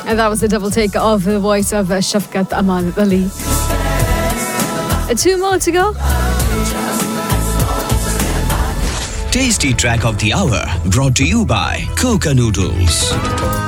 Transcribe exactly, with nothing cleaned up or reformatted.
And that was the double take of the voice of uh, Shafqat Amal Ali. Uh, two more to go. Tasty track of the hour brought to you by Coca Noodles.